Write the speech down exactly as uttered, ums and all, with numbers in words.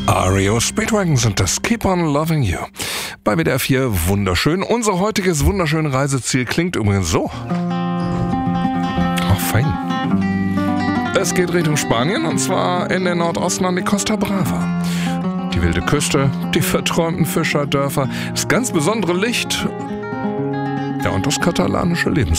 R E O Speedwagon sind das Keep on Loving You. Bei W D R vier wunderschön. Unser heutiges wunderschönes Reiseziel klingt übrigens so. Ach, fein. Es geht Richtung Spanien und zwar in den Nordosten an die Costa Brava. Die wilde Küste, die verträumten Fischerdörfer, das ganz besondere Licht, ja, und das katalanische Leben.